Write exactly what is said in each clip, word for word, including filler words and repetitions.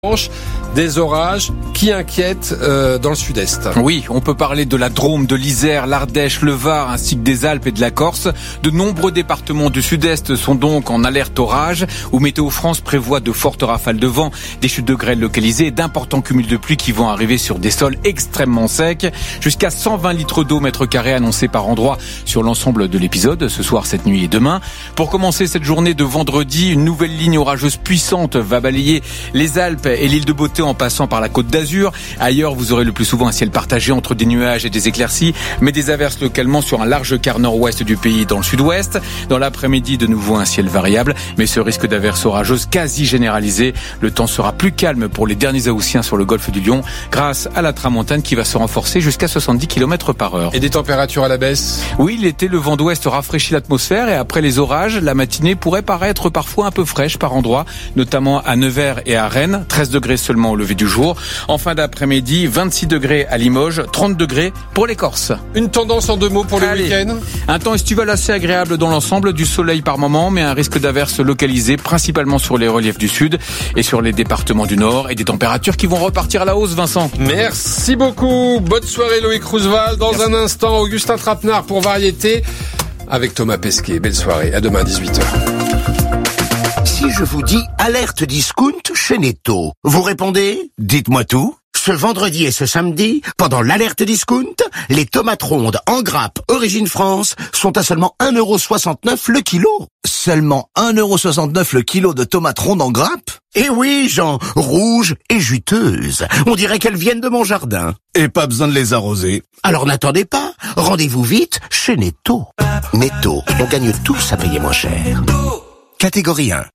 Des orages qui inquiètent euh, dans le sud-est. Oui, on peut parler de la Drôme, de l'Isère, l'Ardèche, le Var, ainsi que des Alpes et de la Corse. De nombreux départements du sud-est sont donc en alerte orage, où Météo France prévoit de fortes rafales de vent, des chutes de grêle localisées et d'importants cumuls de pluie qui vont arriver sur des sols extrêmement secs. Jusqu'à cent vingt litres d'eau mètre carré annoncés par endroit sur l'ensemble de l'épisode, ce soir, cette nuit et demain. Pour commencer cette journée de vendredi, une nouvelle ligne orageuse puissante va balayer les Alpes et l'île de Beauté en passant par la Côte d'Azur. Ailleurs, vous aurez le plus souvent un ciel partagé entre des nuages et des éclaircies, mais des averses localement sur un large quart nord-ouest du pays dans le sud-ouest. Dans l'après-midi, de nouveau un ciel variable, mais ce risque d'averses orageuses quasi généralisé. Le temps sera plus calme pour les derniers Haussiens sur le golfe du Lion, grâce à la tramontane qui va se renforcer jusqu'à soixante-dix kilomètres par heure. Et des températures à la baisse? Oui, l'été, le vent d'ouest rafraîchit l'atmosphère et après les orages, la matinée pourrait paraître parfois un peu fraîche par endroits, notamment à Nevers et à Rennes, treize degrés seulement au lever du jour. En fin d'après-midi, vingt-six degrés à Limoges, trente degrés pour les Corses. Une tendance en deux mots pour le Allez. week-end. Un temps estival assez agréable dans l'ensemble, du soleil par moment, mais un risque d'averses localisées, principalement sur les reliefs du sud et sur les départements du nord, et des températures qui vont repartir à la hausse, Vincent. Merci beaucoup. Bonne soirée Loïc Roosevelt. Dans Merci. un instant, Augustin Trapenard pour Variété avec Thomas Pesquet. Belle soirée. À demain, dix-huit heures. Si je vous dis alerte discount chez Netto, vous répondez? Dites-moi tout. Ce vendredi et ce samedi, pendant l'alerte discount, les tomates rondes en grappe Origine France sont à seulement un euro soixante-neuf le kilo. Seulement un euro soixante-neuf le kilo de tomates rondes en grappe? Eh oui, Jean, rouges et juteuses. On dirait qu'elles viennent de mon jardin. Et pas besoin de les arroser. Alors n'attendez pas, rendez-vous vite chez Netto. Netto, on gagne tous à payer moins cher. Catégorie un.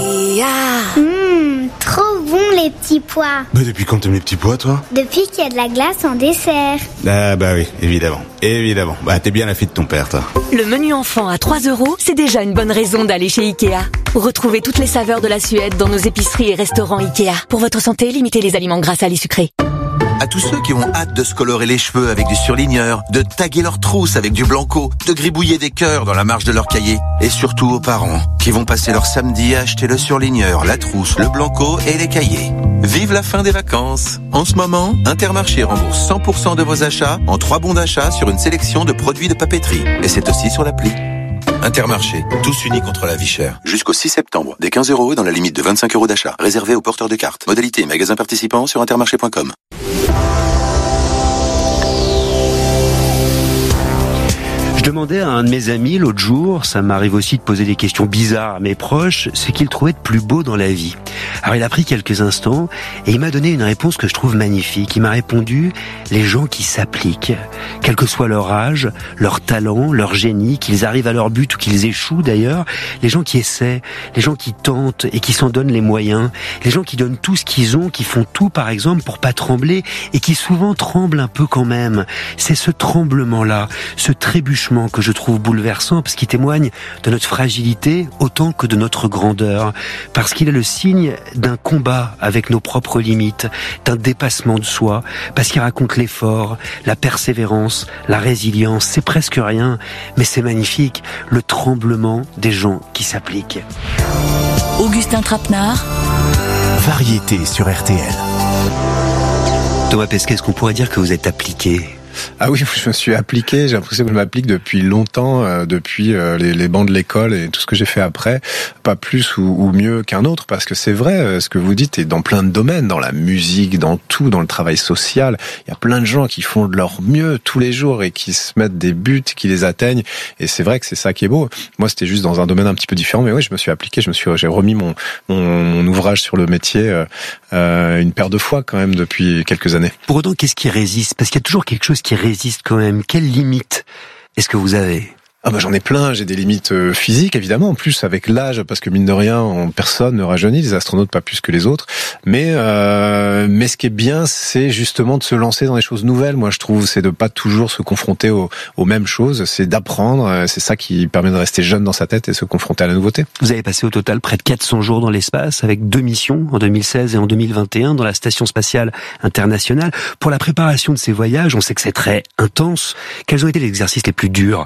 Mmh, trop bon les petits pois. Bah depuis quand t'aimes les petits pois, toi? Depuis qu'il y a de la glace en dessert. Ah bah oui, évidemment. Évidemment. Bah t'es bien la fille de ton père, toi. Le menu enfant à trois euros, c'est déjà une bonne raison d'aller chez Ikea. Retrouvez toutes les saveurs de la Suède dans nos épiceries et restaurants Ikea. Pour votre santé, limitez les aliments gras, salés, sucrés. À tous ceux qui ont hâte de se colorer les cheveux avec du surligneur, de taguer leurs trousses avec du blanco, de gribouiller des cœurs dans la marge de leur cahier. Et surtout aux parents, qui vont passer leur samedi à acheter le surligneur, la trousse, le blanco et les cahiers. Vive la fin des vacances! En ce moment, Intermarché rembourse cent pour cent de vos achats en trois bons d'achat sur une sélection de produits de papeterie. Et c'est aussi sur l'appli. Intermarché, tous unis contre la vie chère. Jusqu'au six septembre, des quinze euros et dans la limite de vingt-cinq euros d'achat. Réservé aux porteurs de cartes. Modalité et magasins participants sur intermarché point com. Je demandais à un de mes amis l'autre jour, ça m'arrive aussi de poser des questions bizarres à mes proches, ce qu'il trouvait de plus beau dans la vie. Alors il a pris quelques instants et il m'a donné une réponse que je trouve magnifique. Il m'a répondu, les gens qui s'appliquent, quel que soit leur âge, leur talent, leur génie, qu'ils arrivent à leur but ou qu'ils échouent d'ailleurs, les gens qui essaient, les gens qui tentent et qui s'en donnent les moyens, les gens qui donnent tout ce qu'ils ont, qui font tout par exemple pour pas trembler et qui souvent tremblent un peu quand même. C'est ce tremblement-là, ce trébuchement que je trouve bouleversant parce qu'il témoigne de notre fragilité autant que de notre grandeur, parce qu'il est le signe d'un combat avec nos propres limites, d'un dépassement de soi, parce qu'il raconte l'effort, la persévérance, la résilience. C'est presque rien, mais c'est magnifique, le tremblement des gens qui s'appliquent. Augustin Trapenard. Variété sur R T L. Thomas Pesquet, est-ce qu'on pourrait dire que vous êtes appliqué ? Ah oui, je me suis appliqué, j'ai l'impression que je m'applique depuis longtemps, euh, depuis euh, les, les bancs de l'école et tout ce que j'ai fait après, pas plus ou, ou mieux qu'un autre, parce que c'est vrai, euh, ce que vous dites est dans plein de domaines, dans la musique, dans tout, dans le travail social, il y a plein de gens qui font de leur mieux tous les jours et qui se mettent des buts, qui les atteignent, et c'est vrai que c'est ça qui est beau. Moi, c'était juste dans un domaine un petit peu différent, mais oui, je me suis appliqué, je me suis, j'ai remis mon, mon, mon ouvrage sur le métier euh, euh, une paire de fois quand même depuis quelques années. Pour autant, qu'est-ce qui résiste ? Parce qu'il y a toujours quelque chose qui résiste quand même. Quelle limite est-ce que vous avez ? Ah bah j'en ai plein, j'ai des limites euh, physiques évidemment, en plus avec l'âge, parce que mine de rien, on, personne ne rajeunit, les astronautes pas plus que les autres, mais euh, mais ce qui est bien, c'est justement de se lancer dans des choses nouvelles, moi je trouve, c'est de pas toujours se confronter aux, aux mêmes choses, c'est d'apprendre, c'est ça qui permet de rester jeune dans sa tête et se confronter à la nouveauté. Vous avez passé au total près de quatre cents jours dans l'espace, avec deux missions, en deux mille seize et en deux mille vingt et un, dans la Station Spatiale Internationale. Pour la préparation de ces voyages, on sait que c'est très intense. Quels ont été les exercices les plus durs, honnêtement ?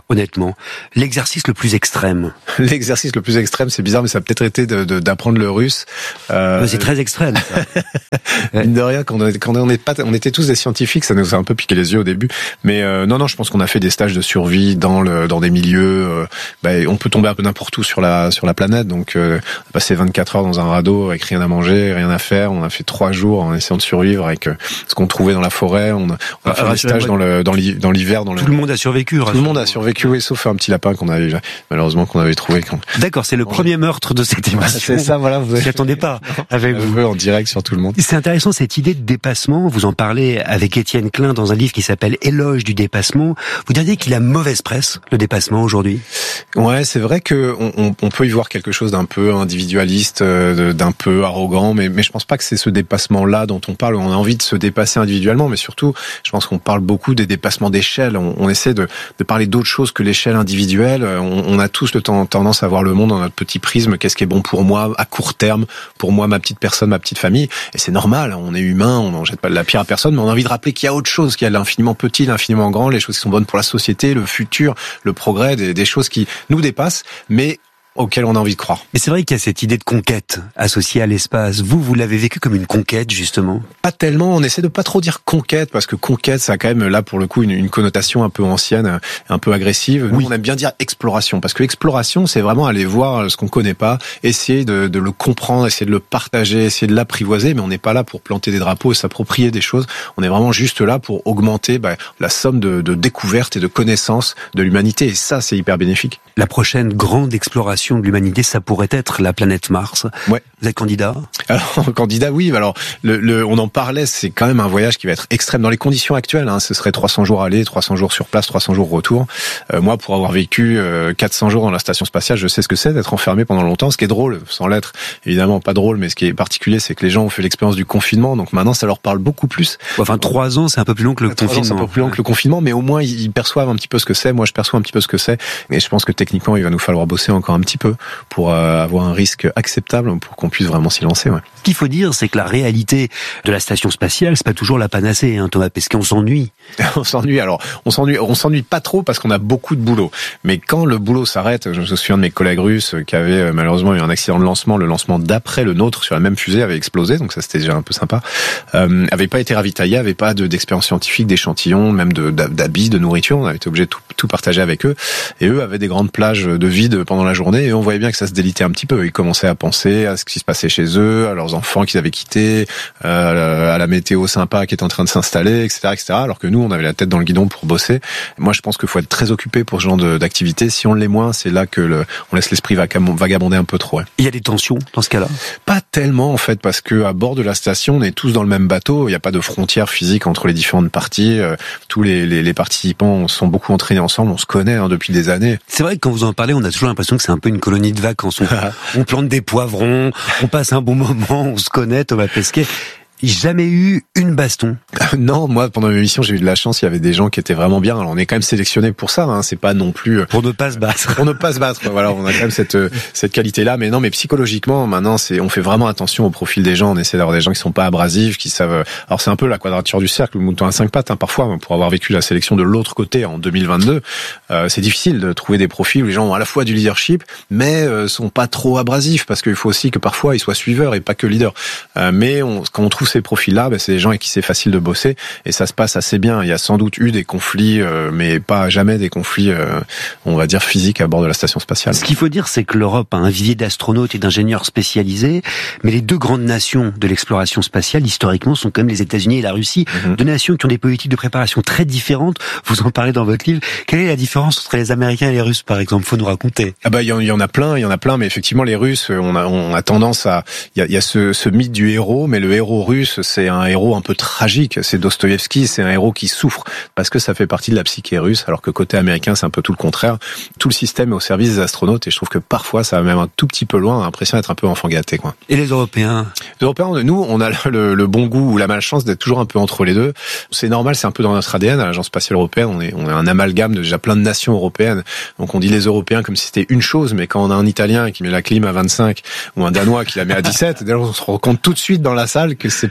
l'exercice le plus extrême? L'exercice le plus extrême, c'est bizarre, mais ça a peut-être été de, de, d'apprendre le russe. Euh... C'est très extrême. Mine de rien, quand on, quand on, est pas, on était tous des scientifiques, ça nous a un peu piqué les yeux au début. Mais euh, non, non, je pense qu'on a fait des stages de survie dans le, dans des milieux. Euh, bah, on peut tomber un peu n'importe où sur la, sur la planète. Donc, euh, on a passé vingt-quatre heures dans un radeau avec rien à manger, rien à faire. On a fait trois jours en essayant de survivre avec euh, ce qu'on trouvait dans la forêt. On a, on a fait des stages dans le, dans l'hiver. Dans Tout le, le monde a survécu. Tout le monde a survécu, oui, sauf un petit lapin qu'on avait malheureusement qu'on avait trouvé. Quand... D'accord, c'est le premier meurtre de cette émission. C'est ça, voilà. Vous n'y attendez pas avec vous. En direct sur tout le monde. C'est intéressant cette idée de dépassement. Vous en parlez avec Étienne Klein dans un livre qui s'appelle Éloge du dépassement. Vous diriez qu'il a mauvaise presse, le dépassement aujourd'hui? Ouais, c'est vrai que on, on, on peut y voir quelque chose d'un peu individualiste, d'un peu arrogant, mais, mais je pense pas que c'est ce dépassement-là dont on parle. On a envie de se dépasser individuellement, mais surtout, je pense qu'on parle beaucoup des dépassements d'échelle. On, on essaie de, de parler d'autre chose que l'échelle individuelle. On, on a tous le temps, tendance à voir le monde dans notre petit prisme. Qu'est-ce qui est bon pour moi à court terme, pour moi, ma petite personne, ma petite famille. Et c'est normal, on est humain, on n'en jette pas de la pierre à personne, mais on a envie de rappeler qu'il y a autre chose, qu'il y a l'infiniment petit, l'infiniment grand, les choses qui sont bonnes pour la société, le futur, le progrès, des, des choses qui nous dépassent, mais auquel on a envie de croire. Mais c'est vrai qu'il y a cette idée de conquête associée à l'espace. Vous, vous l'avez vécu comme une conquête, justement? Pas tellement. On essaie de pas trop dire conquête, parce que conquête, ça a quand même, là, pour le coup, une, une connotation un peu ancienne, un peu agressive. Nous, oui. On aime bien dire exploration, parce que exploration, c'est vraiment aller voir ce qu'on connaît pas, essayer de, de le comprendre, essayer de le partager, essayer de l'apprivoiser, mais on n'est pas là pour planter des drapeaux et s'approprier des choses. On est vraiment juste là pour augmenter bah, la somme de, de découvertes et de connaissances de l'humanité, et ça, c'est hyper bénéfique. La prochaine grande exploration de l'humanité, ça pourrait être la planète Mars. Ouais. Vous êtes candidat? Alors, candidat, oui. Alors, le, le, on en parlait, c'est quand même un voyage qui va être extrême dans les conditions actuelles. Hein, ce serait trois cents jours aller, trois cents jours sur place, trois cents jours retour. Euh, moi, pour avoir vécu euh, quatre cents jours dans la station spatiale, je sais ce que c'est d'être enfermé pendant longtemps. Ce qui est drôle, sans l'être, évidemment pas drôle, mais ce qui est particulier, c'est que les gens ont fait l'expérience du confinement. Donc maintenant, ça leur parle beaucoup plus. Enfin, trois ans, c'est un peu plus long que le trois confinement. Ans, c'est un peu plus long que le confinement, mais au moins, ils perçoivent un petit peu ce que c'est. Moi, je perçois un petit peu ce que c'est. Et je pense que techniquement, il va nous falloir bosser encore un petit peu pour euh, avoir un risque acceptable pour qu'on puisse vraiment s'y lancer. Ouais. Ce qu'il faut dire, c'est que la réalité de la station spatiale, c'est pas toujours la panacée, hein, Thomas Pesquet, on s'ennuie. on s'ennuie. Alors, on s'ennuie. On s'ennuie pas trop parce qu'on a beaucoup de boulot. Mais quand le boulot s'arrête, je me souviens de mes collègues russes qui avaient malheureusement eu un accident de lancement. Le lancement d'après le nôtre sur la même fusée avait explosé, donc ça c'était déjà un peu sympa. Euh, avait pas été ravitaillé, avait pas de, d'expérience scientifique, d'échantillons, même de, d'habits, de nourriture. On avait été obligé de tout, tout partager avec eux. Et eux avaient des grandes plages de vide pendant la journée. Et on voyait bien que ça se délitait un petit peu. Ils commençaient à penser à ce qui se passait chez eux, à leurs enfants qu'ils avaient quittés, euh, à la météo sympa qui est en train de s'installer, et cetera, et cetera. Alors que nous, on avait la tête dans le guidon pour bosser. Moi, je pense qu'il faut être très occupé pour ce genre de, d'activité. Si on l'est moins, c'est là que le, on laisse l'esprit vagabonder un peu trop. Ouais. Il y a des tensions dans ce cas-là? Pas tellement en fait, parce que à bord de la station, on est tous dans le même bateau. Il n'y a pas de frontière physique entre les différentes parties. Euh, tous les, les, les participants sont beaucoup entraînés ensemble. On se connaît hein, depuis des années. C'est vrai que quand vous en parlez, on a toujours l'impression que c'est un peu une colonie de vacances. On, on plante des poivrons, on passe un bon moment, on se connaît, Thomas Pesquet. Jamais eu une baston? Non, moi pendant l'émission j'ai eu de la chance, il y avait des gens qui étaient vraiment bien. Alors on est quand même sélectionné pour ça, hein. C'est pas non plus pour ne pas se battre. Pour ne pas se battre. Voilà, on a quand même cette cette qualité-là. Mais non, mais psychologiquement maintenant, c'est on fait vraiment attention au profil des gens. On essaie d'avoir des gens qui sont pas abrasifs, qui savent. Alors c'est un peu la quadrature du cercle, le mouton à cinq pattes. Hein, parfois, pour avoir vécu la sélection de l'autre côté en deux mille vingt-deux, euh, c'est difficile de trouver des profils où les gens ont à la fois du leadership, mais euh, sont pas trop abrasifs, parce qu'il faut aussi que parfois ils soient suiveurs et pas que leaders. Euh, mais on, quand on trouve ces profils-là, ben, c'est des gens avec qui c'est facile de bosser et ça se passe assez bien. Il y a sans doute eu des conflits, euh, mais pas jamais des conflits, euh, on va dire, physiques à bord de la station spatiale. Ce qu'il faut dire, c'est que l'Europe a un vivier d'astronautes et d'ingénieurs spécialisés, mais les deux grandes nations de l'exploration spatiale, historiquement, sont quand même les États-Unis et la Russie. Mm-hmm. Deux nations qui ont des politiques de préparation très différentes. Vous en parlez dans votre livre. Quelle est la différence entre les Américains et les Russes, par exemple? Faut nous raconter. Ah bah, il y, y en a plein, il y en a plein, mais effectivement, les Russes, on a, on a tendance à, il y a, y a ce, ce mythe du héros, mais le héros russe, c'est un héros un peu tragique. C'est Dostoïevski, c'est un héros qui souffre parce que ça fait partie de la psyché russe, alors que côté américain, c'est un peu tout le contraire. Tout le système est au service des astronautes et je trouve que parfois, ça va même un tout petit peu loin, on a l'impression d'être un peu enfant gâté, quoi. Et les Européens? Les Européens, nous, on a le, le bon goût ou la malchance d'être toujours un peu entre les deux. C'est normal, c'est un peu dans notre A D N. À l'Agence spatiale européenne, on est, on est un amalgame de déjà plein de nations européennes. Donc on dit les Européens comme si c'était une chose, mais quand on a un Italien qui met la clim à vingt-cinq ou un Danois qui la met à dix-sept, d'ailleurs on se rend compte tout de suite dans la salle que c'est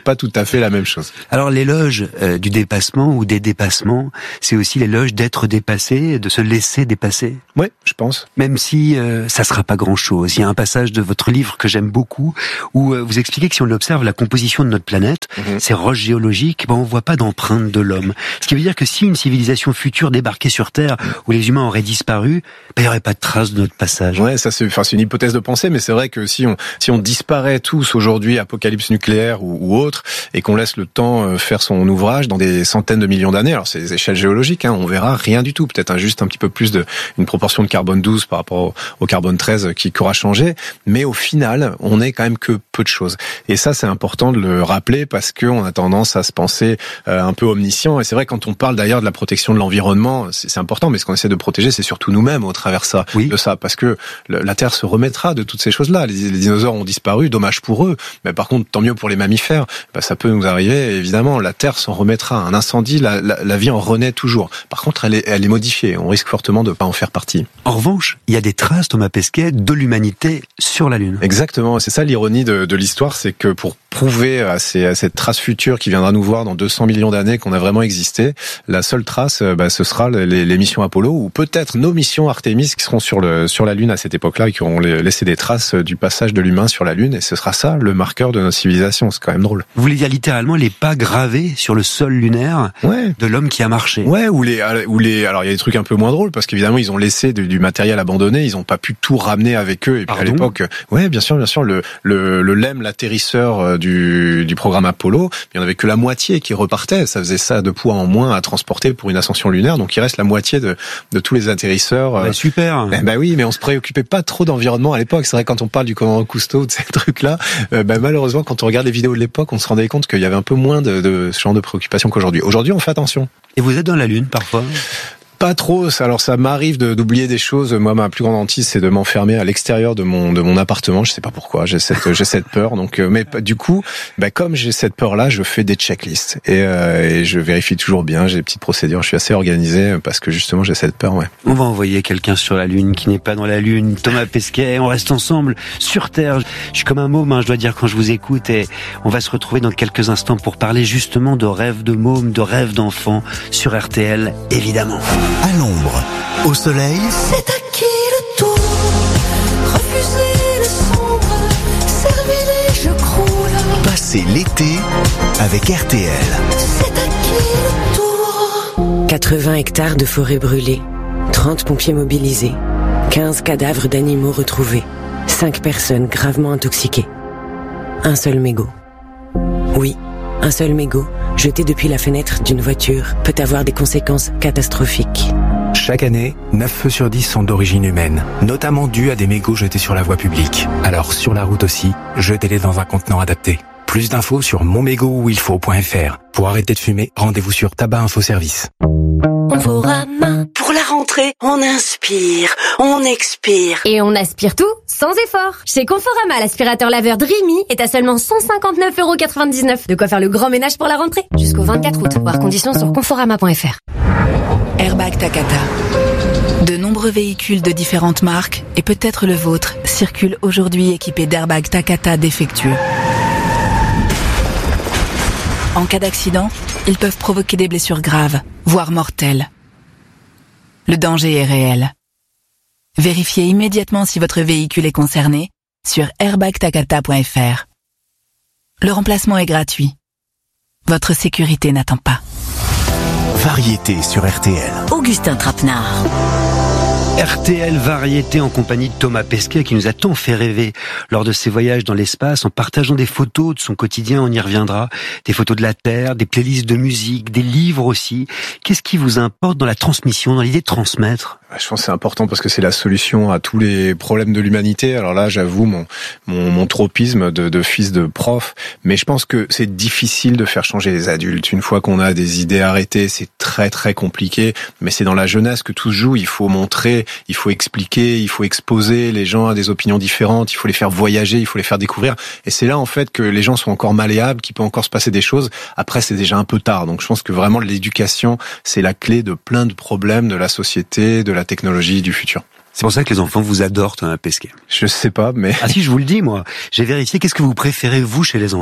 pas tout à fait la même chose. Alors l'éloge euh, du dépassement ou des dépassements, c'est aussi l'éloge d'être dépassé, de se laisser dépasser. Oui, je pense. Même si euh, ça sera pas grand-chose. Il y a un passage de votre livre que j'aime beaucoup où euh, vous expliquez que si on observe la composition de notre planète, mm-hmm. ces roches géologiques, ben on voit pas d'empreinte de l'homme. Ce qui veut dire que si une civilisation future débarquait sur Terre où les humains auraient disparu, ben il y aurait pas de traces de notre passage. Ouais, ça c'est, enfin c'est une hypothèse de pensée, mais c'est vrai que si on si on disparaît tous aujourd'hui, apocalypse nucléaire ou, ou autre, et qu'on laisse le temps faire son ouvrage dans des centaines de millions d'années, alors c'est des échelles géologiques, hein, on verra rien du tout, peut-être un, juste un petit peu plus de une proportion de carbone douze par rapport au, au carbone treize qui, qui aura changé, mais au final, on n'est quand même que peu de choses. Et ça, c'est important de le rappeler parce que on a tendance à se penser euh, un peu omniscient. Et c'est vrai quand on parle d'ailleurs de la protection de l'environnement, c'est, c'est important, mais ce qu'on essaie de protéger, c'est surtout nous-mêmes au travers ça, oui. de ça, parce que le, la Terre se remettra de toutes ces choses-là. Les, les dinosaures ont disparu, dommage pour eux, mais par contre, tant mieux pour les mammifères. Ben, ça peut nous arriver, évidemment. La Terre s'en remettra. Un incendie, la, la, la vie en renaît toujours. Par contre, elle est, elle est modifiée. On risque fortement de ne pas en faire partie. En revanche, il y a des traces, Thomas Pesquet, de l'humanité sur la Lune. Exactement. C'est ça l'ironie de, de l'histoire, c'est que pour prouver à, ces, à cette trace future qui viendra nous voir dans deux cents millions d'années qu'on a vraiment existé, la seule trace, bah, ce sera les, les missions Apollo ou peut-être nos missions Artemis qui seront sur le sur la Lune à cette époque-là et qui auront laissé des traces du passage de l'humain sur la Lune. Et ce sera ça le marqueur de notre civilisation. C'est quand même drôle. Vous voulez dire littéralement les pas gravés sur le sol lunaire ouais. de l'homme qui a marché. Ouais, ou les ou les. Alors il y a des trucs un peu moins drôles parce qu'évidemment ils ont laissé du, du matériel abandonné. Ils n'ont pas pu tout ramener avec eux. Et puis Pardon à l'époque, ouais, bien sûr, bien sûr, le le, le L E M, l'atterrisseur du du programme Apollo, il y en avait que la moitié qui repartait. Ça faisait ça de poids en moins à transporter pour une ascension lunaire. Donc il reste la moitié de de tous les atterrisseurs. Bah, super. Eh ben oui, mais on se préoccupait pas trop d'environnement à l'époque. C'est vrai quand on parle du commandant Cousteau, de ces trucs-là, euh, ben malheureusement quand on regarde les vidéos de l'époque, on se rendait compte qu'il y avait un peu moins de, de ce genre de préoccupation qu'aujourd'hui. Aujourd'hui, on fait attention. Et vous êtes dans la Lune parfois ? Pas trop. Alors ça m'arrive de, d'oublier des choses. Moi, ma plus grande hantise, c'est de m'enfermer à l'extérieur de mon de mon appartement. Je sais pas pourquoi. J'ai cette j'ai cette peur. Donc, euh, mais du coup, bah, comme j'ai cette peur-là, je fais des checklists et, euh, et je vérifie toujours bien. J'ai des petites procédures. Je suis assez organisé parce que justement j'ai cette peur. Ouais. On va envoyer quelqu'un sur la Lune qui n'est pas dans la Lune. Thomas Pesquet, on reste ensemble sur Terre. Je suis comme un môme, hein, je dois dire quand je vous écoute. Et on va se retrouver dans quelques instants pour parler justement de rêves de môme, de rêves d'enfant sur R T L, évidemment. À l'ombre, au soleil. C'est à qui le tour? Refusez le sombre, servez-les, je croule. Passez l'été avec R T L. C'est à qui le tour? quatre-vingts hectares de forêt brûlée, trente pompiers mobilisés, quinze cadavres d'animaux retrouvés, cinq personnes gravement intoxiquées. Un seul mégot. Oui, un seul mégot, jeté depuis la fenêtre d'une voiture, peut avoir des conséquences catastrophiques. Chaque année, neuf feux sur dix sont d'origine humaine, notamment dus à des mégots jetés sur la voie publique. Alors sur la route aussi, jetez-les dans un contenant adapté. Plus d'infos sur mon mégot où il faut point f r. Pour arrêter de fumer, rendez-vous sur Tabac Info Service. Conforama. Pour la rentrée, on inspire, on expire. Et on aspire tout sans effort. Chez Conforama, l'aspirateur laveur Dreamy est à seulement cent cinquante-neuf euros quatre-vingt-dix-neuf. De quoi faire le grand ménage pour la rentrée. Jusqu'au vingt-quatre août. Voir conditions sur conforama point f r. Airbag Takata. De nombreux véhicules de différentes marques, et peut-être le vôtre, circulent aujourd'hui équipés d'airbags Takata défectueux. En cas d'accident, ils peuvent provoquer des blessures graves, voire mortelles. Le danger est réel. Vérifiez immédiatement si votre véhicule est concerné sur airbag takata point f r. Le remplacement est gratuit. Votre sécurité n'attend pas. Variété sur R T L. Augustin Trapenard. R T L Variété en compagnie de Thomas Pesquet qui nous a tant fait rêver lors de ses voyages dans l'espace en partageant des photos de son quotidien, on y reviendra, des photos de la Terre, des playlists de musique, des livres aussi. Qu'est-ce qui vous importe dans la transmission, dans l'idée de transmettre ? Je pense que c'est important parce que c'est la solution à tous les problèmes de l'humanité. Alors là, j'avoue mon mon, mon tropisme de, de fils de prof, mais je pense que c'est difficile de faire changer les adultes. Une fois qu'on a des idées arrêtées, c'est très très compliqué. Mais c'est dans la jeunesse que tout se joue. Il faut montrer, il faut expliquer, il faut exposer les gens à des opinions différentes. Il faut les faire voyager, il faut les faire découvrir. Et c'est là en fait que les gens sont encore malléables, qu'il peut encore se passer des choses. Après, c'est déjà un peu tard. Donc je pense que vraiment l'éducation, c'est la clé de plein de problèmes de la société, de la technologie du futur. C'est pour ça que les enfants vous adorent, Thomas Pesquet. Je sais pas, mais... Ah si, je vous le dis, moi. J'ai vérifié. Qu'est-ce que vous préférez, vous, chez les enfants ?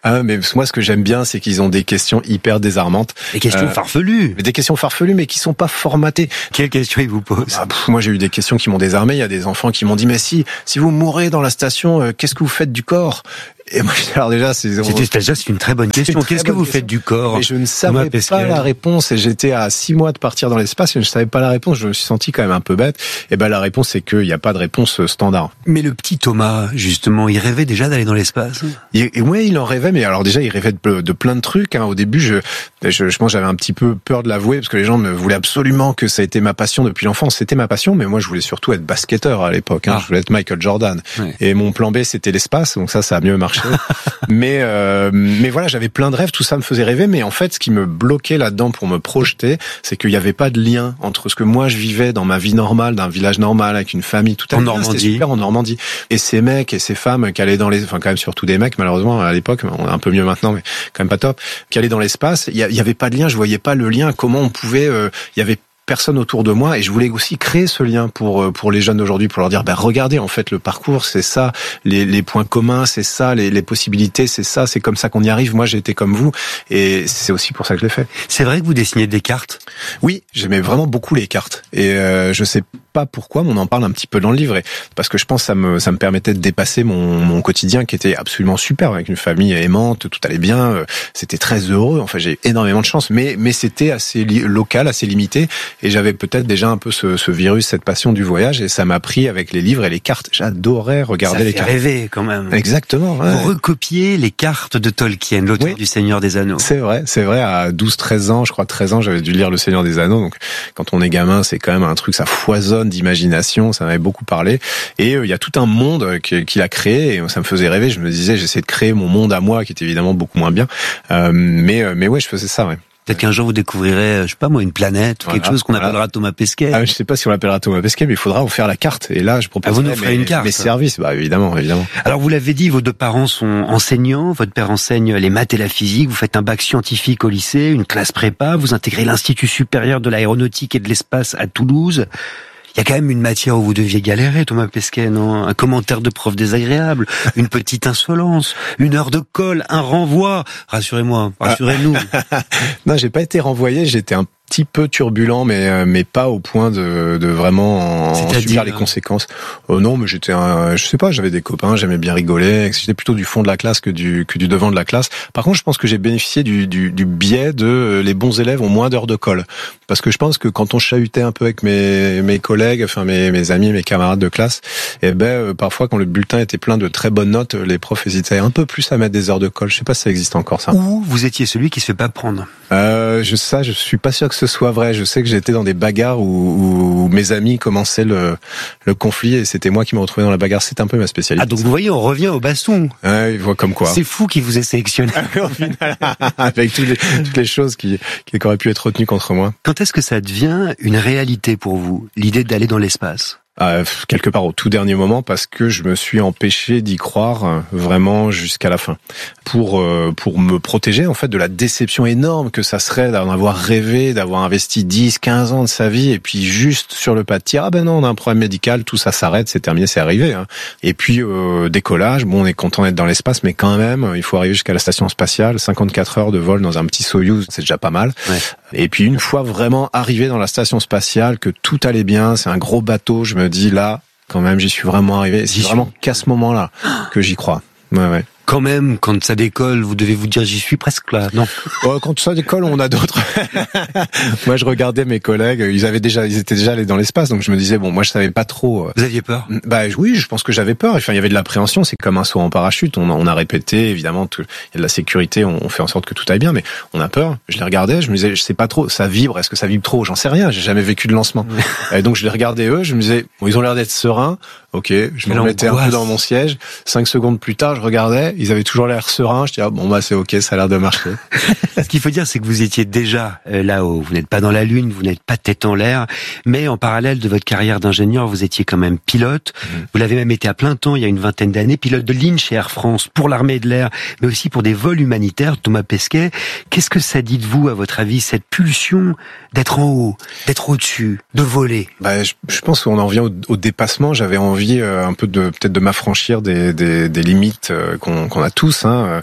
Ah, mais moi, ce que j'aime bien, c'est qu'ils ont des questions hyper désarmantes. Des questions euh, farfelues. Des questions farfelues, mais qui sont pas formatées. Quelles questions ils vous posent? Ah, pff, moi, j'ai eu des questions qui m'ont désarmé. Il y a des enfants qui m'ont dit, mais si, si vous mourrez dans la station, euh, qu'est-ce que vous faites du corps? Et moi, alors déjà, c'est, C'était déjà, c'est une très bonne question. Qu'est-ce que vous question. faites du corps? Et je ne savais pas la réponse. Et j'étais à six mois de partir dans l'espace et je ne savais pas la réponse. Je me suis senti quand même un peu bête. Et ben, la réponse, c'est qu'il n'y a pas de réponse standard. Mais le petit Thomas, justement, il rêvait déjà d'aller dans l'espace. Et, et ouais, il en rêvait. Mais alors déjà, il rêvait de, de plein de trucs. Hein. Au début, je, je, je pense, j'avais un petit peu peur de l'avouer parce que les gens me voulaient absolument que ça a été ma passion depuis l'enfance. C'était ma passion, mais moi, je voulais surtout être basketteur à l'époque. Hein. Ah. Je voulais être Michael Jordan. Ouais. Et mon plan B, c'était l'espace. Donc ça, ça a mieux marché. Mais euh, mais voilà, j'avais plein de rêves, tout ça me faisait rêver. Mais en fait, ce qui me bloquait là-dedans pour me projeter, c'est qu'il n'y avait pas de lien entre ce que moi je vivais dans ma vie normale, d'un village normal avec une famille, tout à en Normandie, c'était super en Normandie, et ces mecs et ces femmes qui allaient dans les, enfin quand même surtout des mecs malheureusement à l'époque, on est un peu mieux maintenant, mais quand même pas top, qui allaient dans l'espace. Il y, y avait pas de lien, je voyais pas le lien. Comment on pouvait, il euh, y avait personne autour de moi et je voulais aussi créer ce lien pour pour les jeunes d'aujourd'hui, pour leur dire ben regardez, en fait le parcours c'est ça, les les points communs c'est ça, les les possibilités c'est ça, c'est comme ça qu'on y arrive. Moi j'ai été comme vous et c'est aussi pour ça que je l'ai fait. C'est vrai que vous dessinez des cartes? Oui, j'aimais vraiment beaucoup les cartes et euh, je sais pas pourquoi, mais on en parle un petit peu dans le livre et parce que je pense que ça me ça me permettait de dépasser mon mon quotidien qui était absolument super avec une famille aimante, tout allait bien, c'était très heureux. Enfin j'ai énormément de chance, mais mais c'était assez li- local, assez limité. Et j'avais peut-être déjà un peu ce, ce virus, cette passion du voyage, et ça m'a pris avec les livres et les cartes. J'adorais regarder ça les fait cartes. Rêver quand même. Exactement. Ouais. Vous recopiez les cartes de Tolkien, l'auteur oui. du Seigneur des Anneaux. C'est vrai, c'est vrai. À douze treize ans, je crois treize ans, j'avais dû lire le Seigneur des Anneaux. Donc, quand on est gamin, c'est quand même un truc, ça foisonne d'imagination. Ça m'avait beaucoup parlé. Et il euh, y a tout un monde qu'il a créé. Et ça me faisait rêver. Je me disais, j'essaie de créer mon monde à moi, qui est évidemment beaucoup moins bien. Euh, mais, mais ouais, je faisais ça. Ouais. Peut-être qu'un jour vous découvrirez, je sais pas moi, une planète ou voilà, quelque chose qu'on voilà. appellera Thomas Pesquet. Ah, je sais pas si on l'appellera Thomas Pesquet, mais il faudra en faire la carte. Et là, je propose ah, vous nous ferez mes, une carte. mes services. Bah évidemment, évidemment. Alors vous l'avez dit, vos deux parents sont enseignants. Votre père enseigne les maths et la physique. Vous faites un bac scientifique au lycée, une classe prépa. Vous intégrez l'Institut supérieur de l'aéronautique et de l'espace à Toulouse. Il y a quand même une matière où vous deviez galérer, Thomas Pesquet, non? Un commentaire de prof désagréable, une petite insolence, une heure de colle, un renvoi. Rassurez-moi, rassurez-nous. Non, j'ai pas été renvoyé, j'étais un petit peu turbulent, mais mais pas au point de, de vraiment en subir les conséquences. Euh, non, mais j'étais un, je sais pas, j'avais des copains, j'aimais bien rigoler. J'étais plutôt du fond de la classe que du que du devant de la classe. Par contre, je pense que j'ai bénéficié du du, du biais de les bons élèves ont moins d'heures de colle, parce que je pense que quand on chahutait un peu avec mes mes collègues, enfin mes mes amis, mes camarades de classe, et eh ben euh, parfois quand le bulletin était plein de très bonnes notes, les profs hésitaient un peu plus à mettre des heures de colle. Je sais pas si ça existe encore ça. Ou vous étiez celui qui se fait pas prendre. Euh, je ça, je suis pas sûr que ce soit vrai. Je sais que j'étais dans des bagarres où, où mes amis commençaient le, le conflit et c'était moi qui me retrouvais dans la bagarre. C'était un peu ma spécialité. Ah donc vous voyez, on revient au baston. Ouais, il voit comme quoi. C'est fou qu'il vous ait sélectionné. Au final, avec toutes les, toutes les choses qui, qui auraient pu être retenues contre moi. Quand est-ce que ça devient une réalité pour vous, l'idée d'aller dans l'espace? Euh, quelque part au tout dernier moment, parce que je me suis empêché d'y croire vraiment jusqu'à la fin, pour euh, pour me protéger en fait de la déception énorme que ça serait d'en avoir rêvé, d'avoir investi dix, quinze ans de sa vie et puis juste sur le pas de tir, ah ben non, on a un problème médical, tout ça s'arrête, c'est terminé, c'est arrivé. Hein. Et puis euh, décollage, bon, on est content d'être dans l'espace, mais quand même, il faut arriver jusqu'à la station spatiale, cinquante-quatre heures de vol dans un petit Soyouz, c'est déjà pas mal. Ouais. Et puis une fois vraiment arrivé dans la station spatiale, que tout allait bien, c'est un gros bateau, je me dis là, quand même, j'y suis vraiment arrivé. C'est vraiment qu'à ce moment-là que j'y crois. Ouais, ouais. Quand même, quand ça décolle, vous devez vous dire j'y suis presque là, non? Oh, quand ça décolle, on a d'autres. Moi, je regardais mes collègues, ils avaient déjà, ils étaient déjà allés dans l'espace, donc je me disais bon, moi, je savais pas trop. Vous aviez peur? Bah oui, je pense que j'avais peur. Enfin, il y avait de l'appréhension. C'est comme un saut en parachute. On a, on a répété, évidemment, tout, il y a de la sécurité. On, on fait en sorte que tout aille bien, mais on a peur. Je les regardais, je me disais, je sais pas trop, ça vibre. Est-ce que ça vibre trop? J'en sais rien. J'ai jamais vécu de lancement. Et donc je les regardais eux. Je me disais, bon, ils ont l'air d'être sereins. Ok, je me remettais un peu dans mon siège. Cinq secondes plus tard, je regardais. Ils avaient toujours l'air serein, je dis ah, bon bah c'est ok, ça a l'air de marcher. Ce qu'il faut dire, c'est que vous étiez déjà euh, là-haut. Vous n'êtes pas dans la lune, vous n'êtes pas tête en l'air, mais en parallèle de votre carrière d'ingénieur, vous étiez quand même pilote. Mmh. Vous l'avez même été à plein temps il y a une vingtaine d'années, pilote de ligne chez Air France pour l'armée de l'air, mais aussi pour des vols humanitaires. Thomas Pesquet, qu'est-ce que ça dit de vous, à votre avis, cette pulsion d'être en haut, d'être au-dessus, de voler? Bah, je, je pense qu'on en vient au, au dépassement. J'avais envie euh, un peu de peut-être de m'affranchir des, des, des limites euh, qu'on, qu'on a tous. Hein.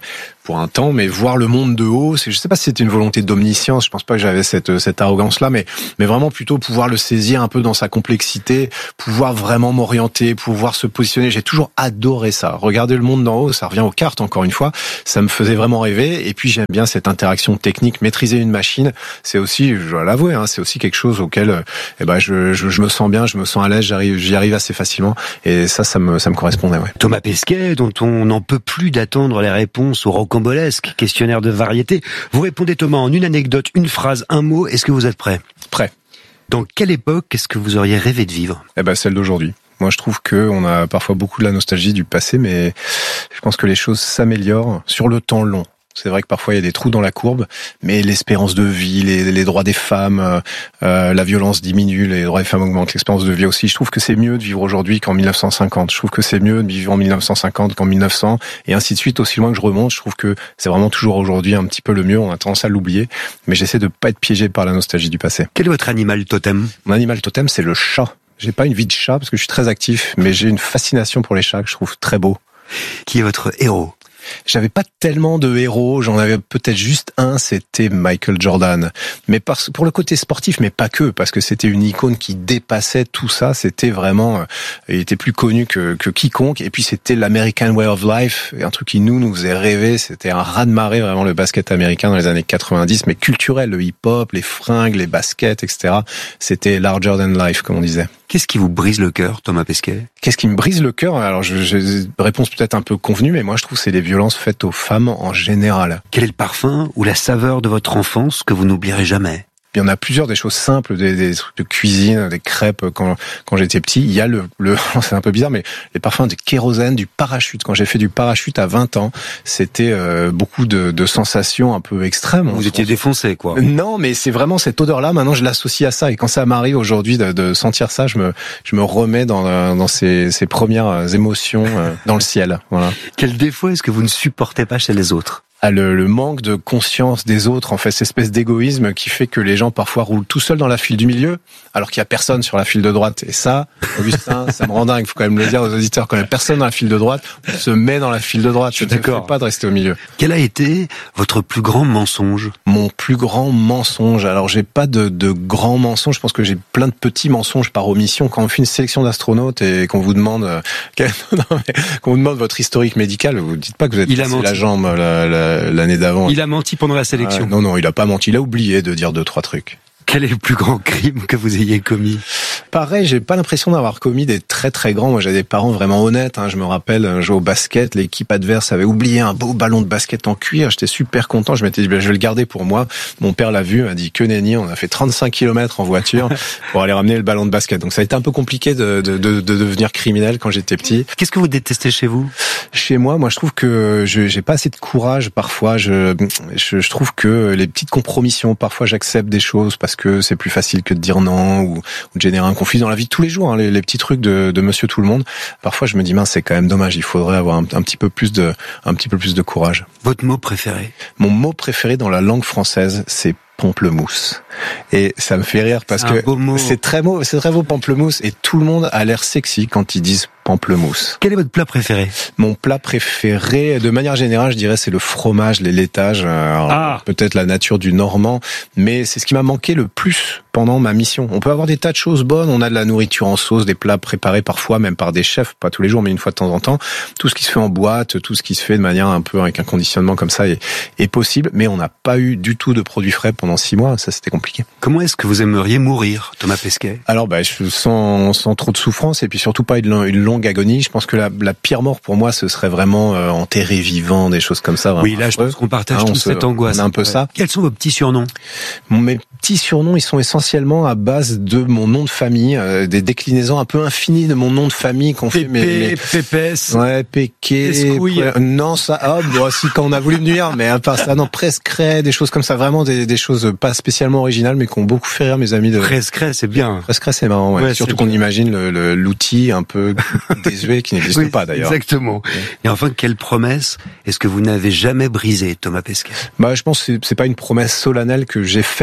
pour un temps, mais voir le monde de haut, c'est, je sais pas si c'était une volonté d'omniscience, je pense pas que j'avais cette, cette arrogance-là, mais, mais vraiment plutôt pouvoir le saisir un peu dans sa complexité, pouvoir vraiment m'orienter, pouvoir se positionner. J'ai toujours adoré ça. Regarder le monde d'en haut, ça revient aux cartes, encore une fois, ça me faisait vraiment rêver, et puis j'aime bien cette interaction technique. Maîtriser une machine, c'est aussi, je dois l'avouer, hein, c'est aussi quelque chose auquel, eh ben, je, je, je me sens bien, je me sens à l'aise, j'arrive, j'y arrive assez facilement, et ça, ça me, ça me correspondait, ouais. Thomas Pesquet, dont on n'en peut plus d'attendre les réponses au rocambolesque questionnaire de variété. Vous répondez, Thomas, en une anecdote, une phrase, un mot. Est-ce que vous êtes prêt ? Prêt. Dans quelle époque est-ce que vous auriez rêvé de vivre ? Eh ben, celle d'aujourd'hui. Moi, je trouve que on a parfois beaucoup de la nostalgie du passé, mais je pense que les choses s'améliorent sur le temps long. C'est vrai que parfois il y a des trous dans la courbe, mais l'espérance de vie, les, les droits des femmes, euh, la violence diminue, les droits des femmes augmentent, l'expérience de vie aussi. Je trouve que c'est mieux de vivre aujourd'hui qu'en mille neuf cent cinquante. Je trouve que c'est mieux de vivre en mille neuf cent cinquante qu'en mille neuf cents, et ainsi de suite. Aussi loin que je remonte, je trouve que c'est vraiment toujours aujourd'hui un petit peu le mieux. On a tendance à l'oublier, mais j'essaie de pas être piégé par la nostalgie du passé. Quel est votre animal totem ? Mon animal totem, c'est le chat. J'ai pas une vie de chat parce que je suis très actif, mais j'ai une fascination pour les chats que je trouve très beau. Qui est votre héros ? J'avais pas tellement de héros, j'en avais peut-être juste un, c'était Michael Jordan. Mais parce, pour le côté sportif, mais pas que, parce que c'était une icône qui dépassait tout ça, c'était vraiment, euh, il était plus connu que, que quiconque, et puis c'était l'American Way of Life, un truc qui nous, nous faisait rêver, c'était un raz-de-marée vraiment le basket américain dans les années quatre-vingt-dix, mais culturel, le hip-hop, les fringues, les baskets, et cetera. C'était larger than life, comme on disait. Qu'est-ce qui vous brise le cœur, Thomas Pesquet ? Qu'est-ce qui me brise le cœur ? Alors, je, je, réponse peut-être un peu convenue, mais moi je trouve que c'est les violences faites aux femmes en général. Quel est le parfum ou la saveur de votre enfance que vous n'oublierez jamais ? Il y en a plusieurs, des choses simples, des, des trucs de cuisine, des crêpes quand quand j'étais petit. Il y a le, le c'est un peu bizarre, mais les parfums de kérosène, du parachute. Quand j'ai fait du parachute à vingt ans, c'était euh, beaucoup de, de sensations un peu extrêmes. Vous étiez défoncé, quoi. Non, mais c'est vraiment cette odeur-là. Maintenant, je l'associe à ça. Et quand ça m'arrive aujourd'hui de, de sentir ça, je me je me remets dans dans ces, ces premières émotions dans le ciel. Voilà. Quel défaut est-ce que vous ne supportez pas chez les autres ? Ah, le, le manque de conscience des autres, en fait, cette espèce d'égoïsme qui fait que les gens parfois roulent tout seuls dans la file du milieu, alors qu'il y a personne sur la file de droite. Et ça, Augustin, ça me rend dingue. Il faut quand même le dire aux auditeurs, quand il y a personne dans la file de droite, on se met dans la file de droite. Je ne fais pas de rester au milieu. Quel a été votre plus grand mensonge ? Mon plus grand mensonge. Alors, j'ai pas de, de grands mensonges. Je pense que j'ai plein de petits mensonges par omission. Quand on fait une sélection d'astronautes et qu'on vous demande, euh, non, mais, qu'on vous demande votre historique médical, vous dites pas que vous êtes cassé la jambe, la, la, l'année d'avant. Il a menti pendant la sélection. Ah, non, non, il a pas menti. Il a oublié de dire deux, trois trucs. Quel est le plus grand crime que vous ayez commis ? Pareil, j'ai pas l'impression d'avoir commis des très très grands. Moi, j'ai des parents vraiment honnêtes. Hein. Je me rappelle, un jour au basket, l'équipe adverse avait oublié un beau ballon de basket en cuir. J'étais super content. Je m'étais dit, ben, je vais le garder pour moi. Mon père l'a vu, m'a dit que nenni. On a fait trente-cinq kilomètres en voiture pour aller ramener le ballon de basket. Donc ça a été un peu compliqué de, de, de, de devenir criminel quand j'étais petit. Qu'est-ce que vous détestez chez vous ? Chez moi, moi, je trouve que je j'ai pas assez de courage. Parfois, je, je, je trouve que les petites compromissions. Parfois, j'accepte des choses parce que c'est plus facile que de dire non ou, ou de générer un conflit dans la vie de tous les jours, hein, les, les petits trucs de, de Monsieur Tout le Monde. Parfois, je me dis mince, c'est quand même dommage. Il faudrait avoir un, un petit peu plus de, un petit peu plus de courage. Votre mot préféré ? Mon mot préféré dans la langue française, c'est pamplemousse. Et ça me fait rire parce c'est que c'est très beau, c'est très beau pamplemousse et tout le monde a l'air sexy quand ils disent pamplemousse. Quel est votre plat préféré ? Mon plat préféré, de manière générale, je dirais, c'est le fromage, les laitages. Ah. Peut-être la nature du Normand, mais c'est ce qui m'a manqué le plus pendant ma mission. On peut avoir des tas de choses bonnes, on a de la nourriture en sauce, des plats préparés parfois même par des chefs, pas tous les jours, mais une fois de temps en temps. Tout ce qui se fait en boîte, tout ce qui se fait de manière un peu avec un conditionnement comme ça est, est possible, mais on n'a pas eu du tout de produits frais pendant six mois. Ça, c'était compliqué. Comment est-ce que vous aimeriez mourir, Thomas Pesquet ? Alors, bah, je, sans, sans trop de souffrance et puis surtout pas une, une longue agonie. Je pense que la, la pire mort pour moi, ce serait vraiment euh, enterré vivant, des choses comme ça. Oui, là, je pense qu'on partage hein, tous se, cette angoisse. On a un peu ouais. ça. Quels sont vos petits surnoms ? Mes petits surnoms, ils sont essentiellement à base de mon nom de famille, euh, des déclinaisons un peu infinies de mon nom de famille qu'on fait. Mes, mes... Pépès. Ouais, Péqué. Pré... Non, ça, ah, bon, si, quand on a voulu me nuire, mais à part ça, non, Prescret, des choses comme ça, vraiment des, des choses pas spécialement originales, mais qui ont beaucoup fait rire mes amis de. Prescret, c'est bien. Prescret, c'est marrant, ouais. ouais Surtout qu'on bien. Imagine le, le, l'outil un peu désuet qui n'existe oui, pas d'ailleurs. Exactement. Ouais. Et enfin, quelle promesse est-ce que vous n'avez jamais brisée, Thomas Pesquet ? Bah, je pense que c'est, c'est pas une promesse solennelle que j'ai faite, mais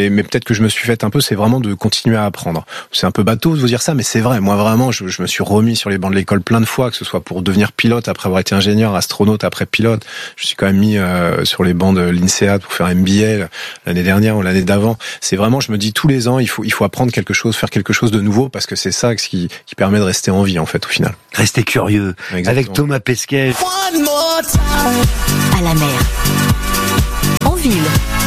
mais, mais peut-être que je me suis fait un peu, c'est vraiment de continuer à apprendre. C'est un peu bateau de vous dire ça, mais c'est vrai. Moi, vraiment, je, je me suis remis sur les bancs de l'école plein de fois, que ce soit pour devenir pilote après avoir été ingénieur, astronaute après pilote. Je suis quand même mis euh, sur les bancs de l'INSEAD pour faire M B A l'année dernière ou l'année d'avant. C'est vraiment, je me dis tous les ans, il faut, il faut apprendre quelque chose, faire quelque chose de nouveau, parce que c'est ça qui, qui permet de rester en vie, en fait, au final. Restez curieux. Exactement. Avec Thomas Pesquet. À la mer, en ville,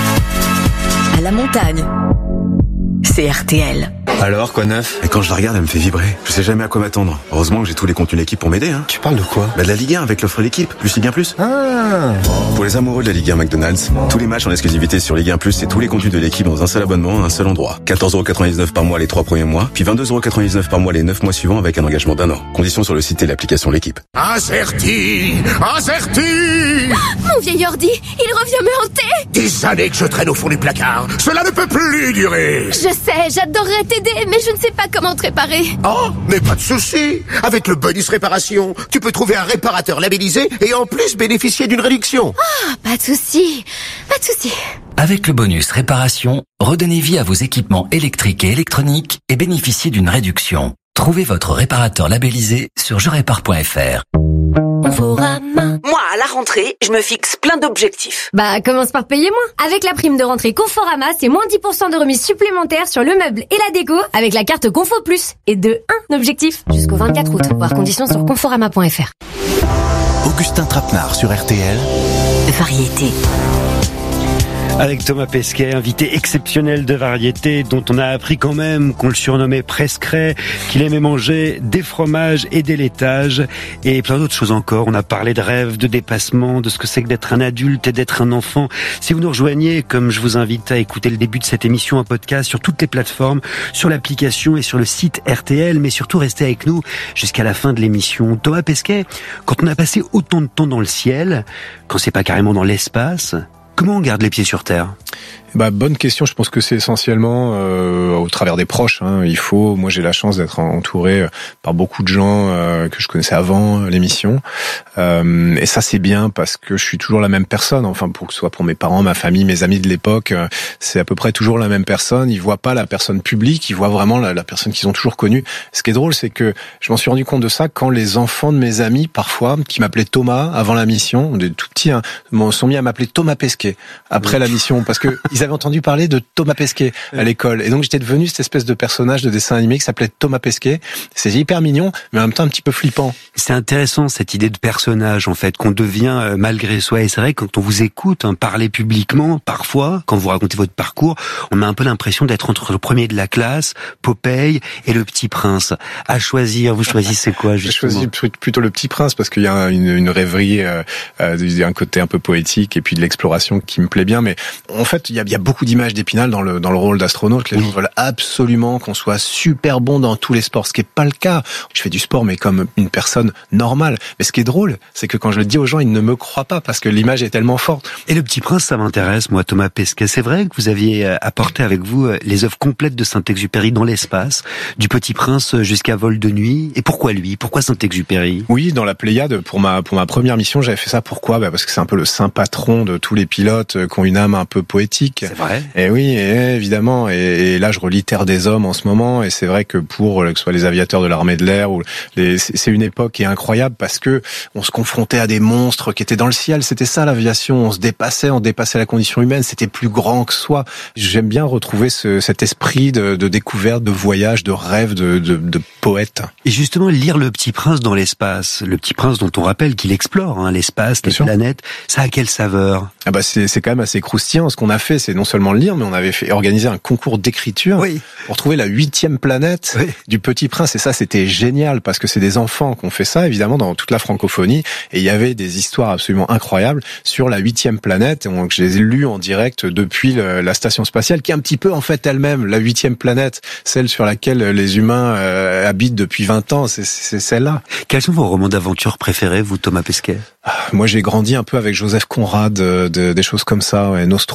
à la montagne, c'est R T L. Alors, quoi neuf? Et quand je la regarde, elle me fait vibrer. Je sais jamais à quoi m'attendre. Heureusement que j'ai tous les contenus de l'équipe pour m'aider, hein. Tu parles de quoi? Bah de la Ligue un avec l'offre l'équipe, plus Ligue un plus. Ah. Pour les amoureux de la Ligue un McDonald's, tous les matchs en exclusivité sur Ligue un plus et tous les contenus de l'équipe dans un seul abonnement, un seul endroit. quatorze euros quatre-vingt-dix-neuf par mois les trois premiers mois, puis vingt-deux euros quatre-vingt-dix-neuf par mois les neuf mois suivants avec un engagement d'un an. Conditions sur le site et l'application l'équipe. Incerti, incerti. Mon vieil ordi, il revient me hanter. Des années que je traîne au fond du placard. Cela ne peut plus durer. Je sais, j'adorerais t'aider, mais je ne sais pas comment te réparer. Oh, mais pas de souci. Avec le bonus réparation, tu peux trouver un réparateur labellisé et en plus bénéficier d'une réduction. Ah, pas de souci, pas de souci. Avec le bonus réparation, redonnez vie à vos équipements électriques et électroniques et bénéficiez d'une réduction. Trouvez votre réparateur labellisé sur je répare point f r. Moi, à la rentrée, je me fixe plein d'objectifs. Bah, commence par payer moins. Avec la prime de rentrée Conforama, c'est moins dix pour cent de remise supplémentaire sur le meuble et la déco avec la carte Confo Plus. Et de un objectif jusqu'au vingt-quatre août. Voir conditions sur conforama point f r. Augustin Trapenard sur R T L. Variété. Avec Thomas Pesquet, invité exceptionnel de Variété, dont on a appris quand même qu'on le surnommait Prescret, qu'il aimait manger des fromages et des laitages, et plein d'autres choses encore. On a parlé de rêve, de dépassement, de ce que c'est que d'être un adulte et d'être un enfant. Si vous nous rejoignez, comme je vous invite à écouter le début de cette émission en podcast sur toutes les plateformes, sur l'application et sur le site R T L, mais surtout restez avec nous jusqu'à la fin de l'émission. Thomas Pesquet, quand on a passé autant de temps dans le ciel, quand c'est pas carrément dans l'espace, comment on garde les pieds sur terre? Bah, bonne question. Je pense que c'est essentiellement euh, au travers des proches. Hein. Il faut. Moi, j'ai la chance d'être entouré par beaucoup de gens euh, que je connaissais avant l'émission. Euh, et ça, c'est bien parce que je suis toujours la même personne. Enfin, pour que ce soit pour mes parents, ma famille, mes amis de l'époque, euh, c'est à peu près toujours la même personne. Ils voient pas la personne publique, ils voient vraiment la, la personne qu'ils ont toujours connue. Ce qui est drôle, c'est que je m'en suis rendu compte de ça quand les enfants de mes amis, parfois, qui m'appelaient Thomas avant la mission, des tout petits, hein, sont mis à m'appeler Thomas Pesquet après la mission, parce que ils avaient entendu parler de Thomas Pesquet à l'école. Et donc, j'étais devenu cette espèce de personnage de dessin animé qui s'appelait Thomas Pesquet. C'est hyper mignon, mais en même temps un petit peu flippant. C'est intéressant, cette idée de personnage, en fait, qu'on devient euh, malgré soi. Et c'est vrai, quand on vous écoute hein, parler publiquement, parfois, quand vous racontez votre parcours, on a un peu l'impression d'être entre le premier de la classe, Popeye, et le Petit Prince. À choisir, vous choisissez quoi, justement? Je choisis plutôt le Petit Prince, parce qu'il y a une, une rêverie, euh, euh, un côté un peu poétique, et puis de l'exploration qui me plaît bien. Mais en fait, il y a, il y a beaucoup d'images d'Épinal dans le dans le rôle d'astronaute. Les oui. gens veulent absolument qu'on soit super bon dans tous les sports, ce qui est pas le cas. Je fais du sport, mais comme une personne normale. Mais ce qui est drôle, c'est que quand je le dis aux gens, ils ne me croient pas parce que l'image est tellement forte. Et le Petit Prince, ça m'intéresse, moi, Thomas Pesquet. C'est vrai que vous aviez apporté avec vous les œuvres complètes de Saint-Exupéry dans l'espace, du Petit Prince jusqu'à Vol de nuit. Et pourquoi lui? Pourquoi Saint-Exupéry? Oui, dans la Pléiade, pour ma pour ma première mission, j'avais fait ça. Pourquoi? Bah parce que c'est un peu le saint patron de tous les pilotes qui ont une âme un peu poétique. C'est vrai. Et oui, et évidemment. Et, et là, je relis Terre des Hommes en ce moment, et c'est vrai que pour que ce soit les aviateurs de l'armée de l'air ou les, c'est une époque qui est incroyable parce que on se confrontait à des monstres qui étaient dans le ciel. C'était ça l'aviation. On se dépassait, on dépassait la condition humaine. C'était plus grand que soi. J'aime bien retrouver ce, cet esprit de, de découverte, de voyage, de rêve, de, de, de poète. Et justement, lire Le Petit Prince dans l'espace, Le Petit Prince dont on rappelle qu'il explore hein, l'espace, les planètes, ça a quelle saveur? Ah bah c'est c'est quand même assez croustillant. Ce qu'on a fait, c'est non seulement le lire, mais on avait fait organiser un concours d'écriture oui. pour trouver la huitième planète oui. du Petit Prince. Et ça, c'était génial parce que c'est des enfants qui ont fait ça, évidemment, dans toute la francophonie. Et il y avait des histoires absolument incroyables sur la huitième planète. Et on, je les ai lues en direct depuis le, la station spatiale, qui est un petit peu en fait elle-même la huitième planète, celle sur laquelle les humains euh, habitent depuis vingt ans. C'est, c'est celle-là. Quels sont vos romans d'aventure préférés, vous, Thomas Pesquet? ah, Moi, j'ai grandi un peu avec Joseph Conrad, de, de, des choses comme ça, ouais, Nostromo.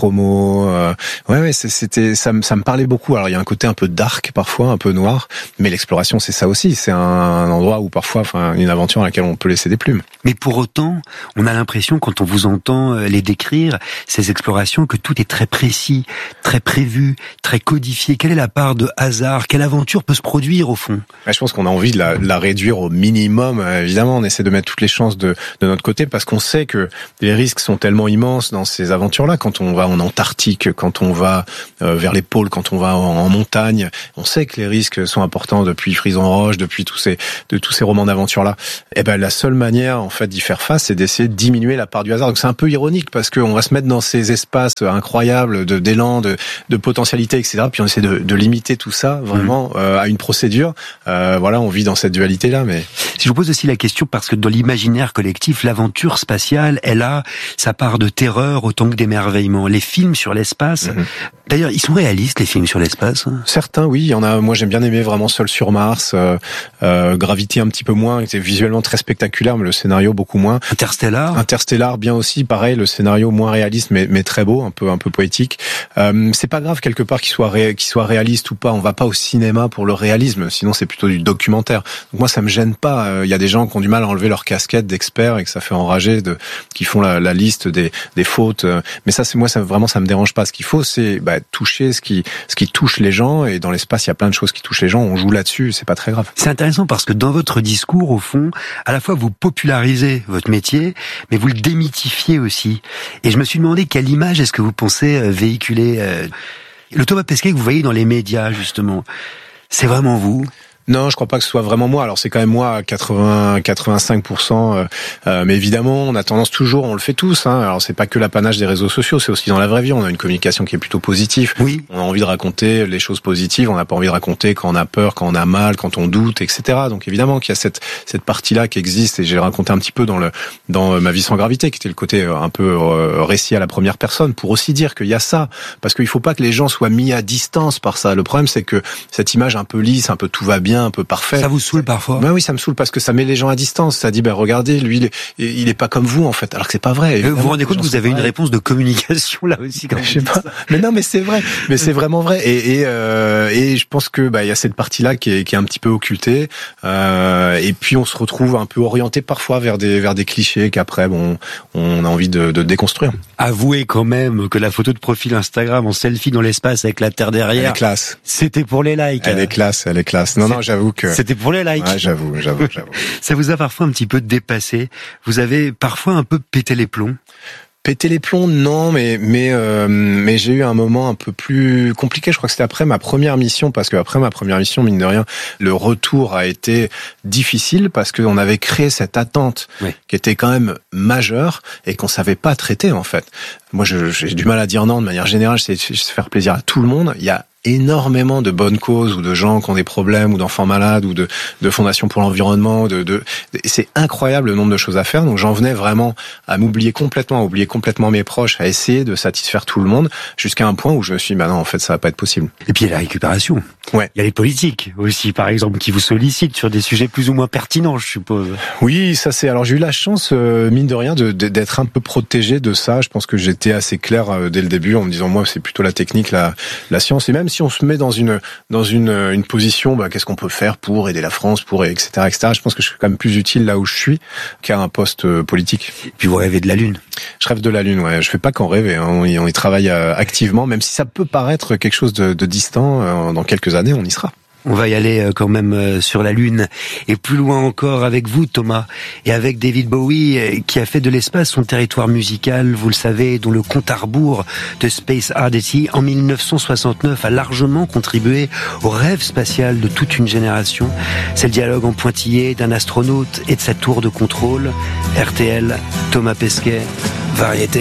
animaux. Euh, ouais, ouais, c'était, ça, me, ça me parlait beaucoup. Alors il y a un côté un peu dark parfois, un peu noir, mais l'exploration c'est ça aussi. C'est un, un endroit où parfois, enfin, une aventure à laquelle on peut laisser des plumes. Mais pour autant, on a l'impression quand on vous entend les décrire ces explorations que tout est très précis, très prévu, très codifié. Quelle est la part de hasard? Quelle aventure peut se produire au fond? Je pense qu'on a envie de la, de la réduire au minimum. Évidemment, on essaie de mettre toutes les chances de, de notre côté parce qu'on sait que les risques sont tellement immenses dans ces aventures-là. Quand on va en Antarctique, quand on va euh, vers les pôles, quand on va en, en montagne, on sait que les risques sont importants depuis Frison Roche, depuis tous ces, de tous ces romans d'aventure-là. Et ben la seule manière en fait d'y faire face, c'est d'essayer de diminuer la part du hasard. Donc c'est un peu ironique parce qu'on va se mettre dans ces espaces incroyables de d'élan, de, de potentialité, et cetera. Puis on essaie de, de limiter tout ça vraiment mmh. euh, à une procédure. Euh, voilà, on vit dans cette dualité-là. Mais si je vous pose aussi la question, parce que dans l'imaginaire collectif, l'aventure spatiale, elle a sa part de terreur autant que d'émerveillement. Les films sur l'espace, mmh. d'ailleurs, ils sont réalistes, les films sur l'espace. Certains, oui. Il y en a. Moi, j'aime bien aimer vraiment Seul sur Mars, euh, euh, Gravity un petit peu moins. C'était visuellement très spectaculaire, mais le scénario beaucoup moins. Interstellar. Interstellar, bien aussi. Pareil, le scénario moins réaliste, mais, mais très beau, un peu, un peu poétique. Euh, c'est pas grave quelque part qu'il soit, ré, qu'il soit réaliste ou pas. On va pas au cinéma pour le réalisme. Sinon, c'est plutôt du documentaire. Donc moi, ça me gêne pas. Il euh, y a des gens qui ont du mal à enlever leur casquette d'experts et que ça fait enrager, de, qui font la, la liste des, des fautes. Mais ça, c'est moi, ça vraiment, ça me dérange pas. Ce qu'il faut, c'est bah, toucher ce qui, ce qui touche les gens. Et dans l'espace, il y a plein de choses qui touchent les gens. On joue là-dessus. C'est pas très grave. C'est intéressant parce que dans votre discours, au fond, à la fois vous popularisez votre métier, mais vous le démythifiez aussi. Et je me suis demandé quelle image est-ce que vous pensez véhiculer. Euh, le Thomas Pesquet que vous voyez dans les médias, justement, c'est vraiment vous? Non, je crois pas que ce soit vraiment moi. Alors c'est quand même moi à quatre-vingts, quatre-vingt-cinq pour cent. Euh, euh, mais évidemment, on a tendance toujours, on le fait tous. Hein. Alors c'est pas que l'apanage des réseaux sociaux, c'est aussi dans la vraie vie. On a une communication qui est plutôt positive. Oui. On a envie de raconter les choses positives. On n'a pas envie de raconter quand on a peur, quand on a mal, quand on doute, et cetera. Donc évidemment qu'il y a cette cette partie-là qui existe. Et j'ai raconté un petit peu dans le dans Ma vie sans gravité, qui était le côté un peu euh, récit à la première personne, pour aussi dire qu'il y a ça, parce qu'il faut pas que les gens soient mis à distance par ça. Le problème, c'est que cette image un peu lisse, un peu tout va bien, un peu parfait. Ça vous saoule parfois? Ben oui, ça me saoule parce que ça met les gens à distance. Ça dit, ben regardez, lui, il est, il est pas comme vous en fait, alors que c'est pas vrai. Vous vous rendez compte que vous avez une réponse de communication là aussi quand je sais pas. Mais non, mais c'est vrai. Mais c'est vraiment vrai. Et et, euh, et je pense que bah il y a cette partie-là qui est qui est un petit peu occultée. Euh, et puis on se retrouve un peu orienté parfois vers des vers des clichés qu'après bon on a envie de, de déconstruire. Avouez quand même que la photo de profil Instagram en selfie dans l'espace avec la terre derrière. Elle est classe. C'était pour les likes. Elle est classe. Elle est classe. Non non, j'avoue que c'était pour les likes. Ouais, j'avoue, j'avoue, j'avoue. Ça vous a parfois un petit peu dépassé? Vous avez parfois un peu pété les plombs? Péter les plombs, non, mais mais euh, mais j'ai eu un moment un peu plus compliqué. Je crois que c'était après ma première mission, parce que après ma première mission, mine de rien, le retour a été difficile parce qu'on avait créé cette attente oui. qui était quand même majeure et qu'on savait pas traiter en fait. Moi, je, j'ai du mal à dire non de manière générale. J'essaie de faire plaisir à tout le monde. Il y a énormément de bonnes causes ou de gens qui ont des problèmes ou d'enfants malades ou de, de fondations pour l'environnement. De, de, c'est incroyable le nombre de choses à faire. Donc j'en venais vraiment à m'oublier complètement, à oublier complètement mes proches, à essayer de satisfaire tout le monde jusqu'à un point où je me suis dit, bah non, en fait, ça va pas être possible. Et puis il y a la récupération. Ouais. Il y a les politiques aussi, par exemple, qui vous sollicitent sur des sujets plus ou moins pertinents, je suppose. Oui, ça c'est. Alors j'ai eu la chance, euh, mine de rien, de, de, d'être un peu protégé de ça. Je pense que j'étais assez clair euh, dès le début en me disant, moi, c'est plutôt la technique, la, la science, et même si on se met dans une dans une une position, bah, qu'est-ce qu'on peut faire pour aider la France, pour et cetera et cetera. Je pense que je suis quand même plus utile là où je suis qu'à un poste politique. Puis vous rêvez de la Lune. Je rêve de la Lune, ouais. Je fais pas qu'en rêver. Hein. On, y, on y travaille euh, activement, même si ça peut paraître quelque chose de, de distant. Euh, dans quelques années, on y sera. On va y aller quand même sur la Lune et plus loin encore avec vous, Thomas, et avec David Bowie qui a fait de l'espace son territoire musical, vous le savez, dont le compte à rebours de Space Oddity en mille neuf cent soixante-neuf a largement contribué au rêve spatial de toute une génération. C'est le dialogue en pointillé d'un astronaute et de sa tour de contrôle. R T L, Thomas Pesquet, Variété.